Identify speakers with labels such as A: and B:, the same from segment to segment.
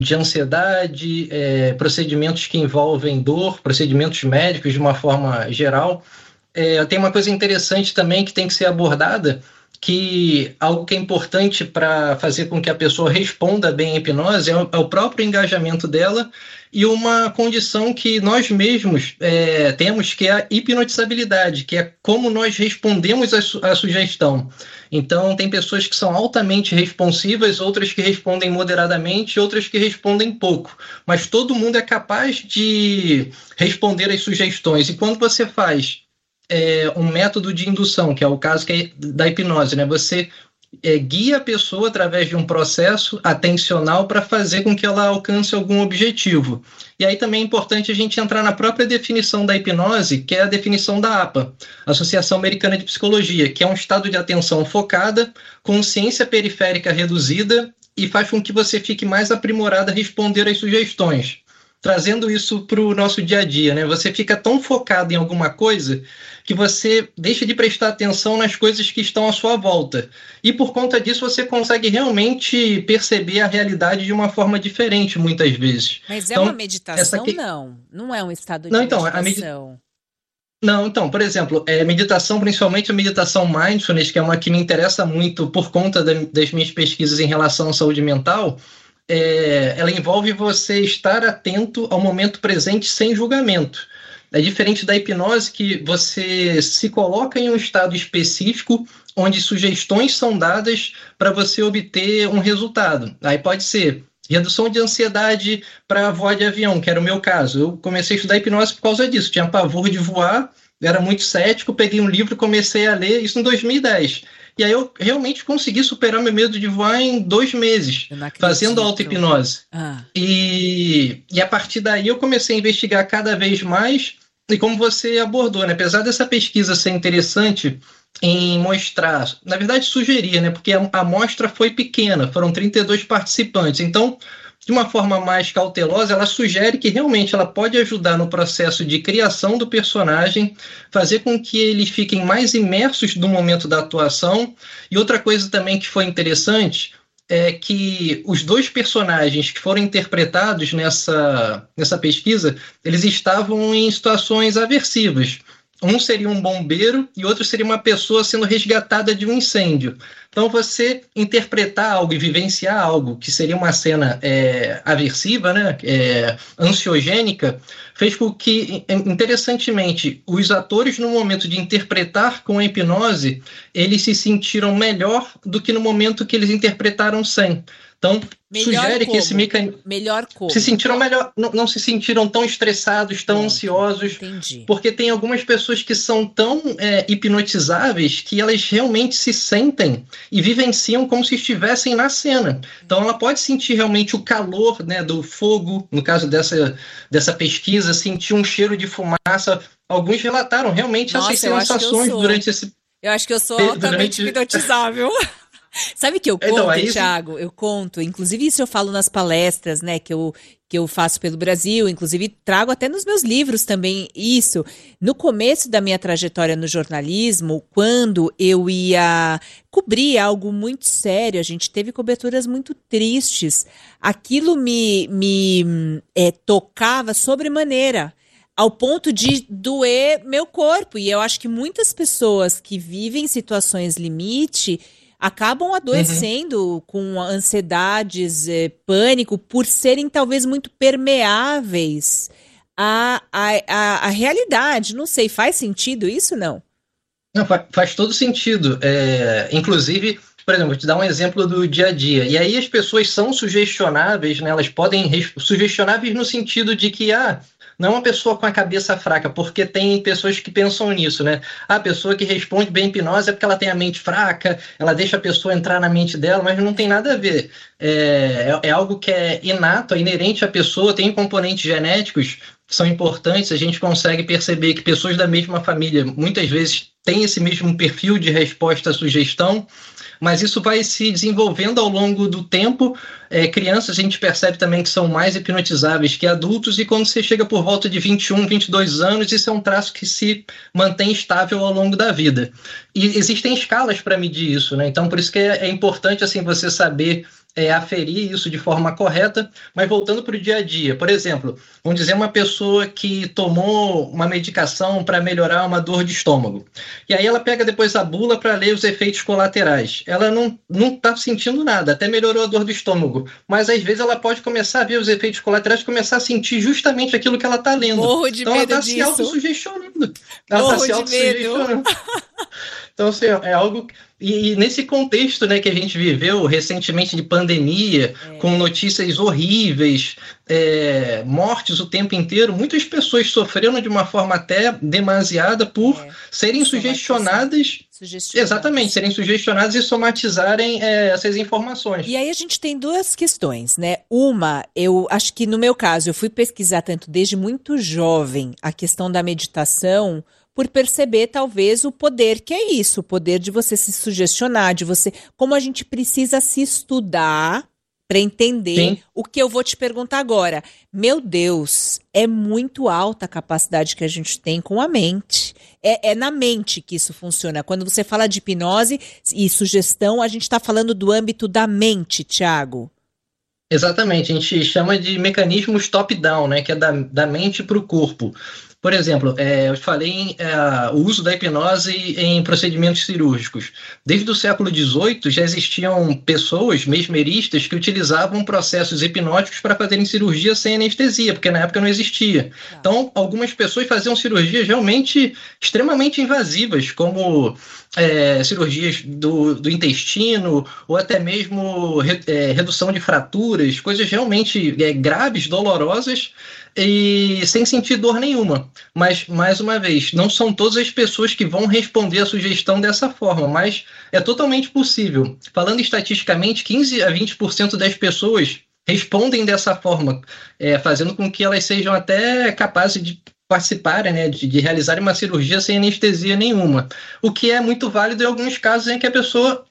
A: de ansiedade, procedimentos que envolvem dor, procedimentos médicos de uma forma geral. Tem uma coisa interessante também que tem que ser abordada, que algo que é importante para fazer com que a pessoa responda bem à hipnose é o próprio engajamento dela e uma condição que nós mesmos temos, que é a hipnotizabilidade, que é como nós respondemos à sugestão. Então, tem pessoas que são altamente responsivas, outras que respondem moderadamente, outras que respondem pouco. Mas todo mundo é capaz de responder às sugestões. E quando você faz um método de indução, que é o caso da hipnose, né? Você guia a pessoa através de um processo atencional para fazer com que ela alcance algum objetivo. E aí também é importante a gente entrar na própria definição da hipnose, que é a definição da APA, Associação Americana de Psicologia, que é um estado de atenção focada, consciência periférica reduzida e faz com que você fique mais aprimorado a responder às sugestões. Trazendo isso para o nosso dia a dia, né? Você fica tão focado em alguma coisa que você deixa de prestar atenção nas coisas que estão à sua volta. E por conta disso você consegue realmente perceber a realidade de uma forma diferente, muitas vezes.
B: Mas é uma meditação? Não é um estado de meditação.
A: Não, então, por exemplo, meditação, principalmente a meditação mindfulness, que é uma que me interessa muito por conta das minhas pesquisas em relação à saúde mental, ela envolve você estar atento ao momento presente sem julgamento. É diferente da hipnose, que você se coloca em um estado específico onde sugestões são dadas para você obter um resultado. Aí pode ser redução de ansiedade para voar de avião, que era o meu caso. Eu comecei a estudar hipnose por causa disso. Tinha pavor de voar, era muito cético, peguei um livro e comecei a ler, isso em 2010. E aí eu realmente consegui superar meu medo de voar em 2 meses, fazendo auto-hipnose. E a partir daí eu comecei a investigar cada vez mais, e como você abordou, né? Apesar dessa pesquisa ser interessante em mostrar, na verdade sugeria, né? Porque a amostra foi pequena, foram 32 participantes, então de uma forma mais cautelosa, ela sugere que realmente ela pode ajudar no processo de criação do personagem, fazer com que eles fiquem mais imersos no momento da atuação. E outra coisa também que foi interessante é que os 2 personagens que foram interpretados nessa pesquisa, eles estavam em situações aversivas. Um seria um bombeiro e outro seria uma pessoa sendo resgatada de um incêndio. Então, você interpretar algo e vivenciar algo que seria uma cena aversiva, né, ansiogênica, fez com que, interessantemente, os atores, no momento de interpretar com a hipnose, eles se sentiram melhor do que no momento que eles interpretaram sem. Então, sugere que esse mecanismo...
B: Melhor como?
A: Se sentiram melhor, não se sentiram tão estressados, tão ansiosos.
B: Entendi.
A: Porque tem algumas pessoas que são tão hipnotizáveis que elas realmente se sentem e vivenciam como se estivessem na cena. Então, ela pode sentir realmente o calor, né, do fogo, no caso dessa pesquisa, sentir um cheiro de fumaça. Alguns relataram realmente essas sensações durante esse...
B: Eu acho que eu sou altamente hipnotizável. Sabe que eu conto, Thiago? Eu conto, inclusive isso eu falo nas palestras, né, que eu faço pelo Brasil, inclusive trago até nos meus livros também isso. No começo da minha trajetória no jornalismo, quando eu ia cobrir algo muito sério, a gente teve coberturas muito tristes, aquilo me tocava sobremaneira, ao ponto de doer meu corpo. E eu acho que muitas pessoas que vivem situações limite acabam adoecendo com ansiedades, pânico, por serem talvez muito permeáveis à realidade. Não sei, faz sentido isso, não?
A: Não, faz todo sentido. Inclusive, por exemplo, vou te dar um exemplo do dia a dia. E aí as pessoas são sugestionáveis, né? Elas podem... Sugestionáveis no sentido de que... não é uma pessoa com a cabeça fraca, porque tem pessoas que pensam nisso, né? A pessoa que responde bem hipnose é porque ela tem a mente fraca, ela deixa a pessoa entrar na mente dela, mas não tem nada a ver. É algo que é inato, é inerente à pessoa, tem componentes genéticos que são importantes. A gente consegue perceber que pessoas da mesma família muitas vezes têm esse mesmo perfil de resposta à sugestão, mas isso vai se desenvolvendo ao longo do tempo. Crianças, a gente percebe também que são mais hipnotizáveis que adultos, e quando você chega por volta de 21, 22 anos, isso é um traço que se mantém estável ao longo da vida. E existem escalas para medir isso, né? Então, por isso que é importante assim, você saber aferir isso de forma correta, mas voltando para o dia a dia. Por exemplo, vamos dizer uma pessoa que tomou uma medicação para melhorar uma dor de estômago. E aí ela pega depois a bula para ler os efeitos colaterais. Ela não está sentindo nada, até melhorou a dor do estômago. Mas às vezes ela pode começar a ver os efeitos colaterais e começar a sentir justamente aquilo que ela está lendo.
B: Morro de
A: então
B: medo
A: ela está
B: disso.
A: se autossugestionando. Ela está se autossugestionando. Então, assim, é algo... E nesse contexto, né, que a gente viveu recentemente de pandemia, com notícias horríveis, mortes o tempo inteiro, muitas pessoas sofreram de uma forma até demasiada por serem sugestionadas. Exatamente, serem sugestionadas e somatizarem essas informações.
B: E aí a gente tem duas questões, né? Uma, eu acho que no meu caso, eu fui pesquisar tanto desde muito jovem a questão da meditação, por perceber talvez o poder que é isso, o poder de você se sugestionar, de você, como a gente precisa se estudar para entender
A: Sim.
B: O que eu vou te perguntar agora. Meu Deus, é muito alta a capacidade que a gente tem com a mente. É na mente que isso funciona. Quando você fala de hipnose e sugestão, a gente está falando do âmbito da mente, Thiago.
A: Exatamente, a gente chama de mecanismos top-down, né, que é da mente para o corpo. Por exemplo, eu falei o uso da hipnose em procedimentos cirúrgicos. Desde o século XVIII já existiam pessoas, mesmeristas, que utilizavam processos hipnóticos para fazerem cirurgia sem anestesia, porque na época não existia. Então, algumas pessoas faziam cirurgias realmente extremamente invasivas, como cirurgias do intestino, ou até mesmo redução de fraturas, coisas realmente graves, dolorosas, e sem sentir dor nenhuma. Mas, mais uma vez, não são todas as pessoas que vão responder a sugestão dessa forma, mas é totalmente possível. Falando estatisticamente, 15 a 20% das pessoas respondem dessa forma, fazendo com que elas sejam até capazes de participarem, né, de realizarem uma cirurgia sem anestesia nenhuma, o que é muito válido em alguns casos em que a pessoa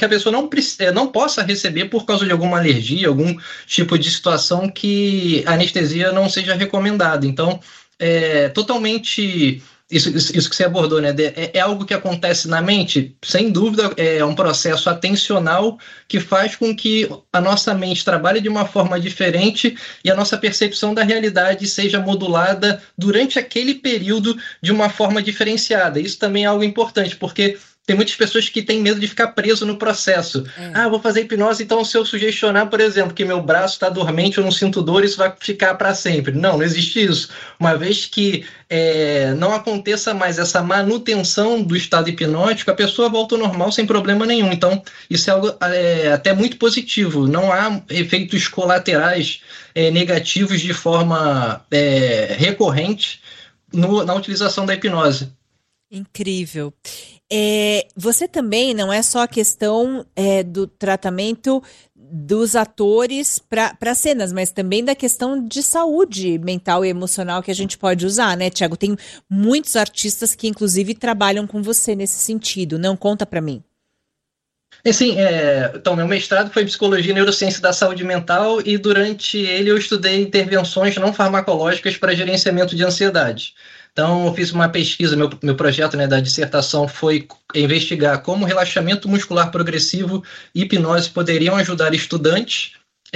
A: não possa receber por causa de alguma alergia, algum tipo de situação que a anestesia não seja recomendada. Então, totalmente... Isso que você abordou, né? É algo que acontece na mente? Sem dúvida, é um processo atencional que faz com que a nossa mente trabalhe de uma forma diferente e a nossa percepção da realidade seja modulada durante aquele período de uma forma diferenciada. Isso também é algo importante, porque tem muitas pessoas que têm medo de ficar preso no processo. Vou fazer hipnose, então se eu sugestionar, por exemplo, que meu braço está dormente, eu não sinto dor, isso vai ficar para sempre. Não existe isso. Uma vez que não aconteça mais essa manutenção do estado hipnótico, a pessoa volta ao normal sem problema nenhum. Então, isso é algo até muito positivo. Não há efeitos colaterais negativos de forma recorrente na utilização da hipnose.
B: Incrível. Você também, não é só a questão do tratamento dos atores para cenas, mas também da questão de saúde mental e emocional que a gente pode usar, né, Thiago? Tem muitos artistas que, inclusive, trabalham com você nesse sentido. Não, conta para mim.
A: Sim, então, meu mestrado foi em Psicologia e Neurociência da Saúde Mental e durante ele eu estudei intervenções não farmacológicas para gerenciamento de ansiedade. Então, eu fiz uma pesquisa, meu projeto, né, da dissertação foi investigar como relaxamento muscular progressivo e hipnose poderiam ajudar estudantes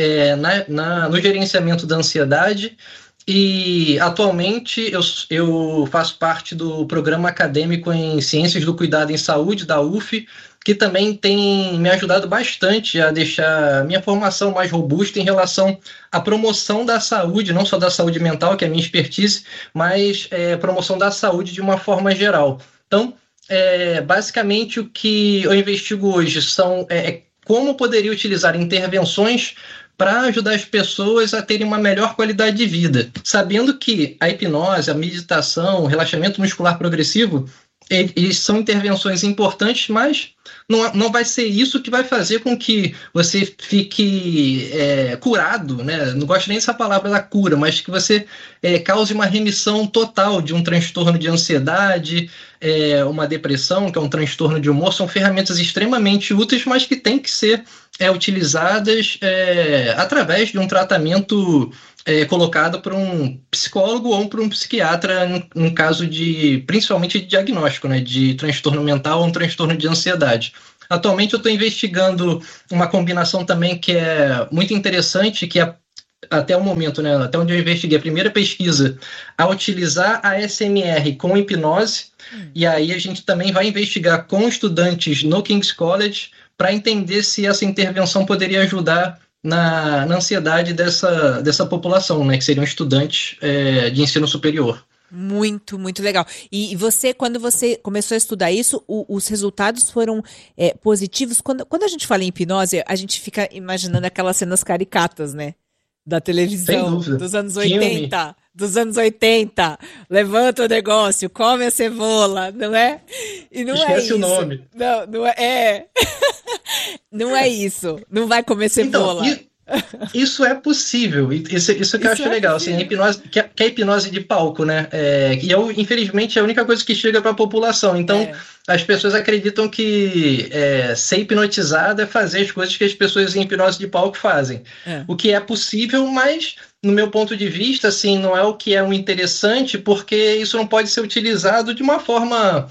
A: no gerenciamento da ansiedade. E, atualmente, eu faço parte do programa acadêmico em Ciências do Cuidado em Saúde, da UF, que também tem me ajudado bastante a deixar minha formação mais robusta em relação à promoção da saúde, não só da saúde mental, que é a minha expertise, mas promoção da saúde de uma forma geral. Então, basicamente, o que eu investigo hoje são como poderia utilizar intervenções para ajudar as pessoas a terem uma melhor qualidade de vida, sabendo que a hipnose, a meditação, o relaxamento muscular progressivo, eles são intervenções importantes, mas não vai ser isso que vai fazer com que você fique curado, né? Não gosto nem dessa palavra da cura, mas que você cause uma remissão total de um transtorno de ansiedade, uma depressão, que é um transtorno de humor. São ferramentas extremamente úteis, mas que têm que ser utilizadas através de um tratamento colocado por um psicólogo ou por um psiquiatra, no caso principalmente de diagnóstico, né, de transtorno mental ou um transtorno de ansiedade. Atualmente eu estou investigando uma combinação também que é muito interessante, que é até o momento, né, até onde eu investiguei, a primeira pesquisa a utilizar a ASMR com hipnose, e aí a gente também vai investigar com estudantes no King's College para entender se essa intervenção poderia ajudar na ansiedade dessa população, né, que seriam estudantes de ensino superior.
B: Muito, muito legal. E você, quando você começou a estudar isso, os resultados foram positivos? Quando a gente fala em hipnose, a gente fica imaginando aquelas cenas caricatas, né? Da televisão, dos anos 80, filme. Dos anos 80, levanta o negócio, come a cebola, não é? E não
A: Esquece
B: é isso.
A: O nome.
B: Não é. Não é isso. Não vai comer cebola.
A: Então, isso é possível, isso que eu acho legal, assim, a hipnose, que é a hipnose de palco, né? E infelizmente é a única coisa que chega para a população. Então, as pessoas acreditam que ser hipnotizado é fazer as coisas que as pessoas em hipnose de palco fazem. O que é possível, mas no meu ponto de vista, assim, não é o que é um interessante, porque isso não pode ser utilizado de uma forma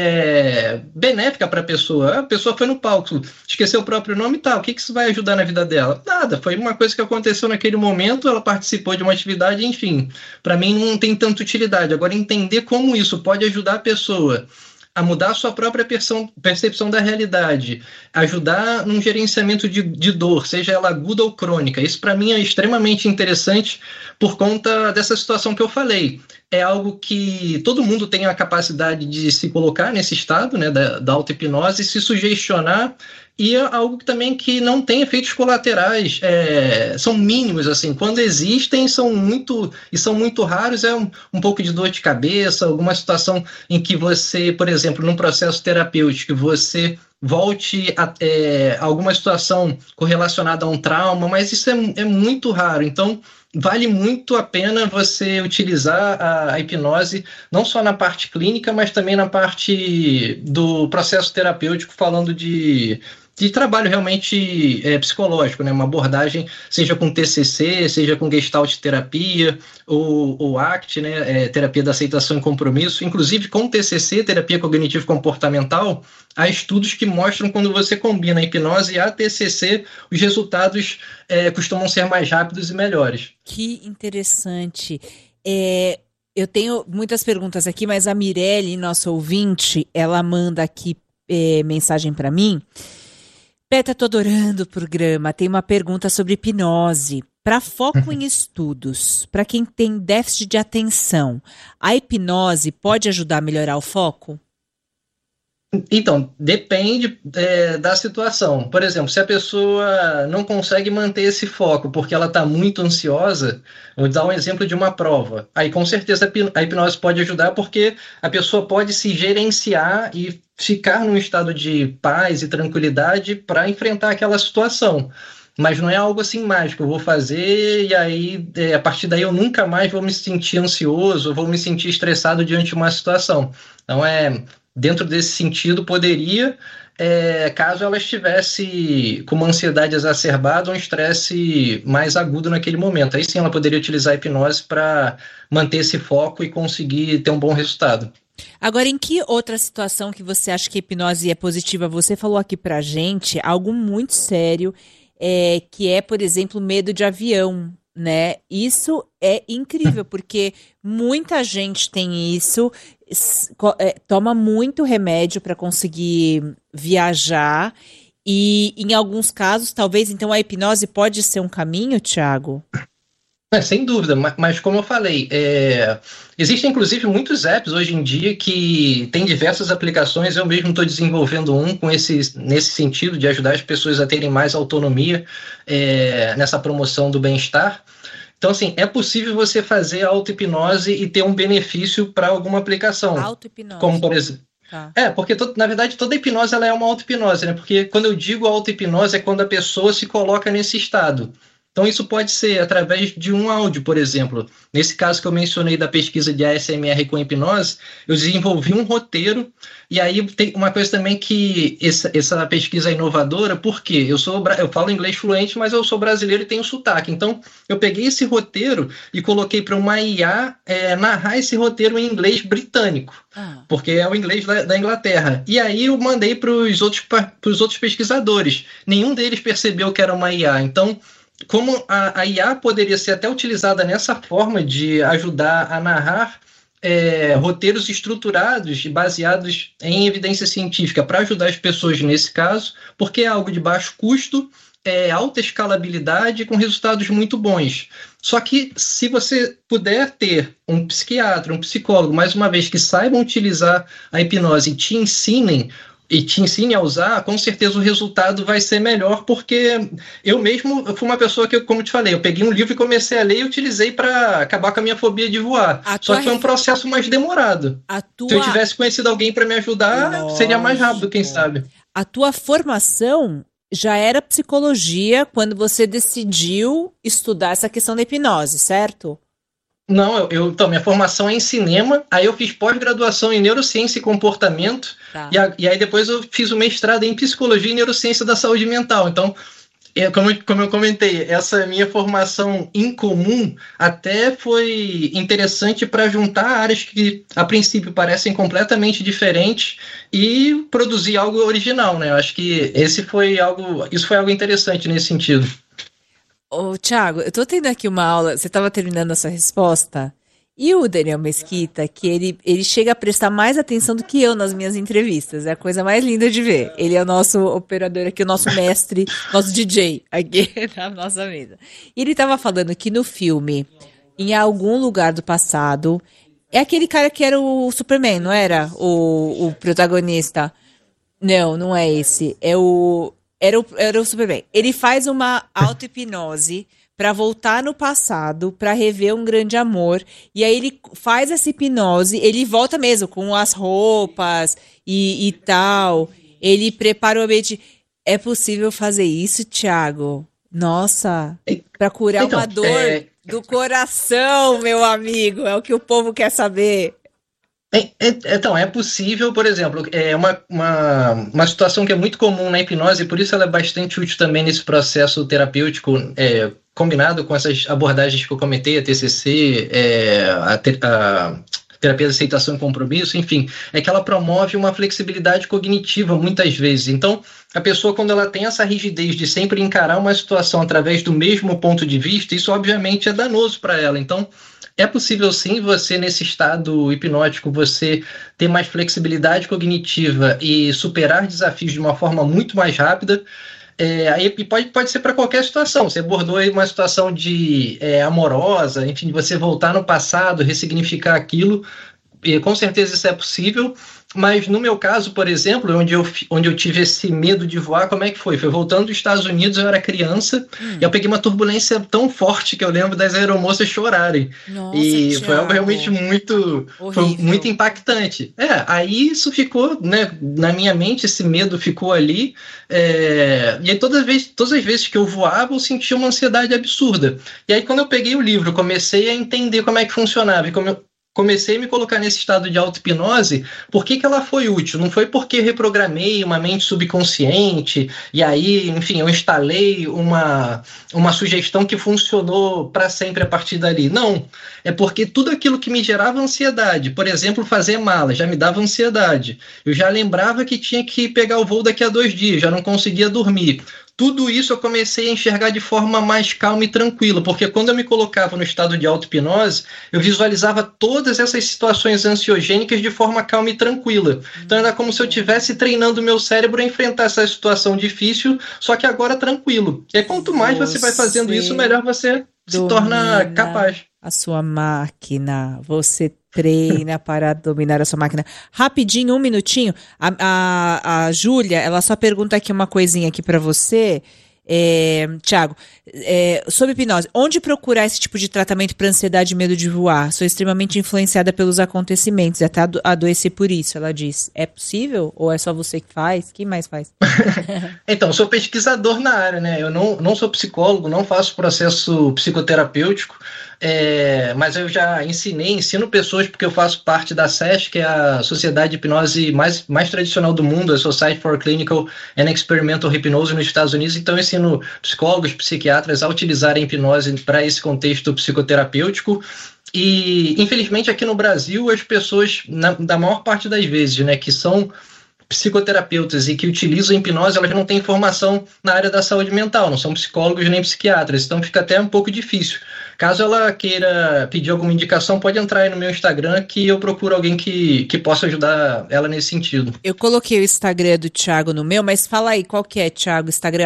A: benéfica para a pessoa. A pessoa foi no palco, esqueceu o próprio nome e tal. O que isso vai ajudar na vida dela? Nada, foi uma coisa que aconteceu naquele momento, ela participou de uma atividade, enfim. Para mim não tem tanta utilidade. Agora, entender como isso pode ajudar a pessoa a mudar a sua própria percepção da realidade, ajudar num gerenciamento de dor, seja ela aguda ou crônica. Isso, para mim, é extremamente interessante por conta dessa situação que eu falei. É algo que todo mundo tem a capacidade de se colocar nesse estado, né, da auto-hipnose, se sugestionar, e é algo também que não tem efeitos colaterais, são mínimos, assim, quando existem são muito raros, um pouco de dor de cabeça, alguma situação em que você, por exemplo, num processo terapêutico, você volte a alguma situação correlacionada a um trauma, mas isso é muito raro, então vale muito a pena você utilizar a hipnose, não só na parte clínica, mas também na parte do processo terapêutico, falando de trabalho realmente psicológico, né? Uma abordagem, seja com TCC, seja com Gestalt terapia, ou ACT, né? Terapia da aceitação e compromisso, inclusive com TCC, terapia cognitivo-comportamental, há estudos que mostram quando você combina a hipnose e a TCC, os resultados costumam ser mais rápidos e melhores.
B: Que interessante. Eu tenho muitas perguntas aqui, mas a Mirelle, nossa ouvinte, ela manda aqui mensagem para mim. Peta, tô adorando o programa. Tem uma pergunta sobre hipnose. Para foco em estudos, para quem tem déficit de atenção, a hipnose pode ajudar a melhorar o foco?
A: Então, depende da situação. Por exemplo, se a pessoa não consegue manter esse foco porque ela está muito ansiosa, vou dar um exemplo de uma prova. Aí, com certeza, a hipnose pode ajudar porque a pessoa pode se gerenciar e ficar num estado de paz e tranquilidade para enfrentar aquela situação. Mas não é algo assim mágico, eu vou fazer e aí, a partir daí, eu nunca mais vou me sentir ansioso, vou me sentir estressado diante de uma situação. Então, dentro desse sentido, poderia, caso ela estivesse com uma ansiedade exacerbada, um estresse mais agudo naquele momento. Aí sim ela poderia utilizar a hipnose para manter esse foco e conseguir ter um bom resultado.
B: Agora, em que outra situação que você acha que a hipnose é positiva? Você falou aqui pra gente algo muito sério, que é, por exemplo, medo de avião, né? Isso é incrível, porque muita gente tem isso, toma muito remédio para conseguir viajar, e em alguns casos, talvez, então, a hipnose pode ser um caminho, Thiago?
A: Sem dúvida, mas como eu falei, existem inclusive muitos apps hoje em dia que têm diversas aplicações. Eu mesmo estou desenvolvendo um nesse sentido de ajudar as pessoas a terem mais autonomia nessa promoção do bem-estar. Então, assim, é possível você fazer auto-hipnose e ter um benefício para alguma aplicação.
B: Auto-hipnose.
A: Como, por exemplo... Tá. Porque na verdade toda hipnose ela é uma auto-hipnose, né? Porque quando eu digo auto-hipnose é quando a pessoa se coloca nesse estado. Então, isso pode ser através de um áudio, por exemplo. Nesse caso que eu mencionei da pesquisa de ASMR com hipnose, eu desenvolvi um roteiro, e aí tem uma coisa também que essa pesquisa é inovadora, porque eu falo inglês fluente, mas eu sou brasileiro e tenho sotaque. Então, eu peguei esse roteiro e coloquei para uma IA narrar esse roteiro em inglês britânico, porque é o inglês da Inglaterra. E aí eu mandei para os outros pesquisadores. Nenhum deles percebeu que era uma IA. Então, como a IA poderia ser até utilizada nessa forma de ajudar a narrar roteiros estruturados e baseados em evidência científica para ajudar as pessoas nesse caso, porque é algo de baixo custo, alta escalabilidade com resultados muito bons. Só que se você puder ter um psiquiatra, um psicólogo, mais uma vez, que saibam utilizar a hipnose e te ensine a usar, com certeza o resultado vai ser melhor, porque eu fui uma pessoa que, como te falei, eu peguei um livro e comecei a ler e utilizei para acabar com a minha fobia de voar. Só que foi um processo mais demorado. Se eu tivesse conhecido alguém para me ajudar, seria mais rápido, quem sabe.
B: A tua formação já era psicologia quando você decidiu estudar essa questão da hipnose, certo?
A: Não, então, minha formação é em cinema, aí eu fiz pós-graduação em neurociência e comportamento, e aí depois eu fiz o mestrado em psicologia e neurociência da saúde mental. Então, como eu comentei, essa minha formação em comum até foi interessante para juntar áreas que, a princípio, parecem completamente diferentes e produzir algo original, né? Eu acho que isso foi algo interessante nesse sentido.
B: Ô, Thiago, eu tô tendo aqui uma aula, você estava terminando a sua resposta, e o Daniel Mesquita, que ele chega a prestar mais atenção do que eu nas minhas entrevistas, é a coisa mais linda de ver. Ele é o nosso operador aqui, o nosso mestre, nosso DJ aqui na nossa mesa. E ele estava falando que no filme, em algum lugar do passado, é aquele cara que era o Superman, não era? O protagonista. Não é esse, Era o Superman. Ele faz uma auto-hipnose para voltar no passado, para rever um grande amor. E aí ele faz essa hipnose, ele volta mesmo com as roupas e tal. Ele prepara o ambiente. É possível fazer isso, Thiago? Nossa, para curar uma dor do coração, meu amigo. É o que o povo quer saber.
A: Então, é possível, por exemplo, uma situação que é muito comum na hipnose, e por isso ela é bastante útil também nesse processo terapêutico, combinado com essas abordagens que eu comentei, a TCC, a terapia de aceitação e compromisso, enfim, é que ela promove uma flexibilidade cognitiva muitas vezes. Então, a pessoa, quando ela tem essa rigidez de sempre encarar uma situação através do mesmo ponto de vista, isso obviamente é danoso para ela. Então, é possível sim você, nesse estado hipnótico, você ter mais flexibilidade cognitiva e superar desafios de uma forma muito mais rápida. Aí pode ser para qualquer situação. Você abordou aí uma situação amorosa, enfim, você voltar no passado, ressignificar aquilo. E com certeza isso é possível, mas no meu caso, por exemplo, onde eu tive esse medo de voar, como é que foi? Foi voltando dos Estados Unidos, eu era criança, e eu peguei uma turbulência tão forte que eu lembro das aeromoças chorarem.
B: Nossa,
A: e
B: Thiago.
A: Foi algo realmente foi muito impactante. Aí isso ficou, né, na minha mente, esse medo ficou ali, e aí todas as vezes que eu voava, eu sentia uma ansiedade absurda. E aí quando eu peguei o livro, comecei a entender como é que funcionava, e como eu comecei a me colocar nesse estado de auto-hipnose, por que ela foi útil? Não foi porque eu reprogramei uma mente subconsciente e aí, enfim, eu instalei uma sugestão que funcionou para sempre a partir dali. Não, é porque tudo aquilo que me gerava ansiedade, por exemplo, fazer mala, já me dava ansiedade. Eu já lembrava que tinha que pegar o voo daqui a 2 dias, já não conseguia dormir. Tudo isso eu comecei a enxergar de forma mais calma e tranquila, porque quando eu me colocava no estado de auto-hipnose, eu visualizava todas essas situações ansiogênicas de forma calma e tranquila. Então era como se eu estivesse treinando o meu cérebro a enfrentar essa situação difícil, só que agora tranquilo. E aí, quanto mais você vai fazendo isso, melhor você se torna capaz.
B: A sua máquina, você treina para dominar a sua máquina. Rapidinho, 1 minutinho. A Júlia, ela só pergunta aqui uma coisinha aqui para você. Tiago, sobre hipnose, onde procurar esse tipo de tratamento para ansiedade e medo de voar? Sou extremamente influenciada pelos acontecimentos e até adoecer por isso, ela diz. É possível? Ou é só você que faz? Quem mais faz?
A: Então, sou pesquisador na área, né? Eu não sou psicólogo, não faço processo psicoterapêutico, mas eu já ensino pessoas, porque eu faço parte da SESH, que é a Sociedade de Hipnose mais tradicional do mundo, a Society for Clinical and Experimental Hypnose nos Estados Unidos. Então, eu ensino psicólogos, psiquiatras a utilizarem a hipnose para esse contexto psicoterapêutico. E, infelizmente, aqui no Brasil, as pessoas, da maior parte das vezes, né, que são psicoterapeutas e que utilizam hipnose, elas não têm formação na área da saúde mental, não são psicólogos nem psiquiatras, então fica até um pouco difícil. Caso ela queira pedir alguma indicação, pode entrar aí no meu Instagram que eu procuro alguém que possa ajudar ela nesse sentido.
B: Eu coloquei o Instagram do Thiago no meu, mas fala aí, qual que é, Thiago? Instagram,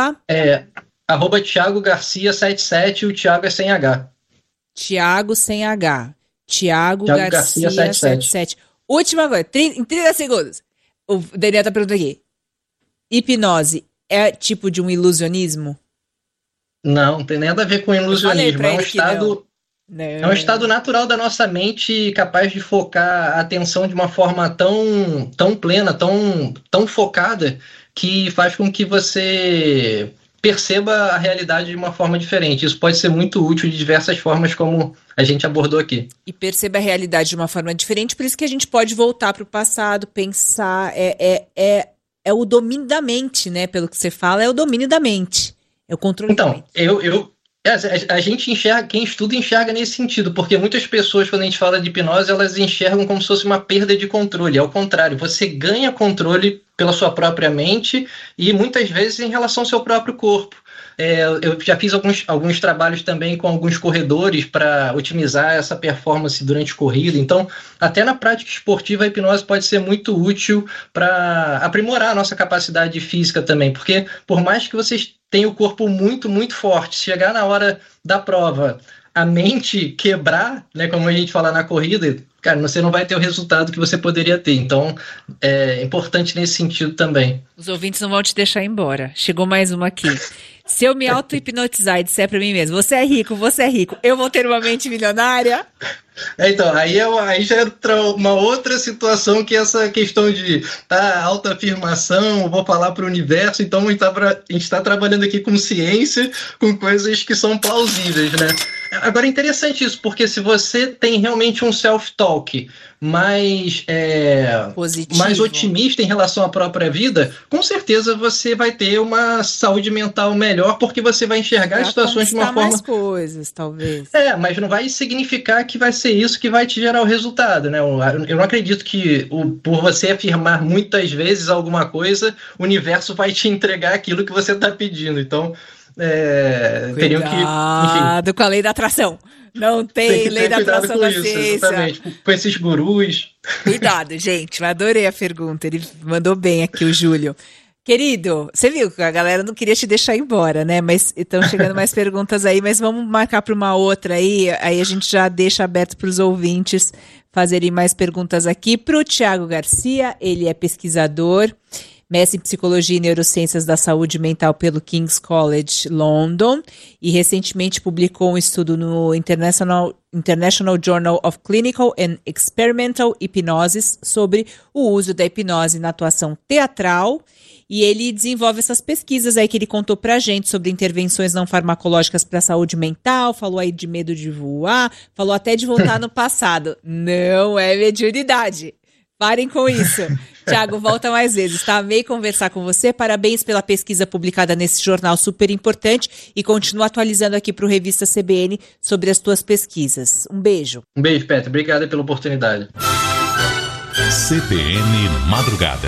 A: arroba Thiago Garcia 77, o Thiago é sem H.
B: Thiago sem H. Thiago Garcia 77. Última coisa, em 30 segundos. O Daniel tá perguntando aqui. Hipnose é tipo de um ilusionismo?
A: Não tem nada a ver com ilusionismo. É um estado natural da nossa mente capaz de focar a atenção de uma forma tão plena, tão focada, que faz com que você perceba a realidade de uma forma diferente. Isso pode ser muito útil de diversas formas, como a gente abordou aqui.
B: E perceba a realidade de uma forma diferente, por isso que a gente pode voltar para o passado, pensar, é o domínio da mente, né? Pelo que você fala, é o domínio da mente, é o controle da mente.
A: A gente enxerga, quem estuda enxerga nesse sentido, porque muitas pessoas, quando a gente fala de hipnose, elas enxergam como se fosse uma perda de controle. Ao contrário, você ganha controle pela sua própria mente e muitas vezes em relação ao seu próprio corpo. Eu já fiz alguns trabalhos também com alguns corredores para otimizar essa performance durante a corrida. Então, até na prática esportiva, a hipnose pode ser muito útil para aprimorar a nossa capacidade física também, porque por mais que vocês tenham o corpo muito, muito forte, se chegar na hora da prova, a mente quebrar, né, como a gente fala na corrida, cara, você não vai ter o resultado que você poderia ter. Então, é importante nesse sentido também.
B: Os ouvintes não vão te deixar embora. Chegou mais uma aqui. Se eu me auto-hipnotizar e disser pra mim mesmo, você é rico, eu vou ter uma mente milionária?
A: Então, aí já entra uma outra situação, que é essa questão de autoafirmação, vou falar para o universo. Então a gente está trabalhando aqui com ciência, com coisas que são plausíveis, né? Agora é interessante isso, porque se você tem realmente um self-talk mais otimista em relação à própria vida, com certeza você vai ter uma saúde mental melhor, porque você vai enxergar as situações de uma forma...
B: mais coisas, talvez.
A: Mas não vai significar que vai ser isso que vai te gerar o resultado, né? Eu não acredito que por você afirmar muitas vezes alguma coisa, o universo vai te entregar aquilo que você está pedindo. Então, teriam que...
B: Cuidado com a lei da atração. Não tem lei da atração da ciência.
A: Exatamente, com esses gurus.
B: Cuidado, gente. Eu adorei a pergunta. Ele mandou bem aqui, o Júlio. Querido, você viu que a galera não queria te deixar embora, né? Mas estão chegando mais perguntas aí, mas vamos marcar para uma outra aí a gente já deixa aberto para os ouvintes fazerem mais perguntas aqui. Para o Thiago Garcia, ele é pesquisador, mestre em Psicologia e Neurociências da Saúde Mental pelo King's College London, e recentemente publicou um estudo no International Journal of Clinical and Experimental Hypnosis sobre o uso da hipnose na atuação teatral. E ele desenvolve essas pesquisas aí que ele contou pra gente sobre intervenções não farmacológicas para a saúde mental, falou aí de medo de voar, falou até de voltar no passado. Não é mediunidade. Parem com isso. Thiago, volta mais vezes, tá? Amei conversar com você. Parabéns pela pesquisa publicada nesse jornal super importante e continua atualizando aqui pro Revista CBN sobre as tuas pesquisas. Um beijo.
A: Um beijo, Petra. Obrigado pela oportunidade.
C: CBN Madrugada.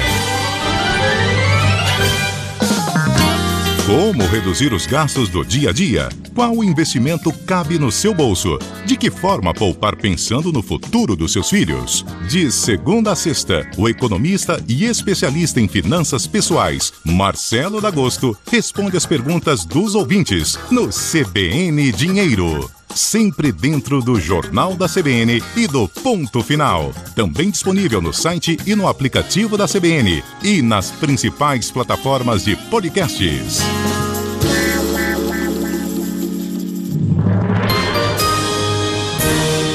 C: Como reduzir os gastos do dia a dia? Qual investimento cabe no seu bolso? De que forma poupar pensando no futuro dos seus filhos? De segunda a sexta, o economista e especialista em finanças pessoais, Marcelo D'Agosto, responde as perguntas dos ouvintes no CBN Dinheiro. Sempre dentro do Jornal da CBN e do Ponto Final. Também disponível no site e no aplicativo da CBN e nas principais plataformas de podcasts.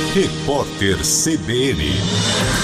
C: Repórter CBN.